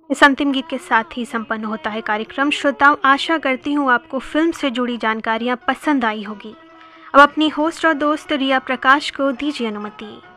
इस अंतिम गीत के साथ ही संपन्न होता है कार्यक्रम। श्रोताओं, आशा करती हूँ आपको फिल्म से जुड़ी जानकारियाँ पसंद आई होगी। अब अपनी होस्ट और दोस्त रिया प्रकाश को दीजिए अनुमति।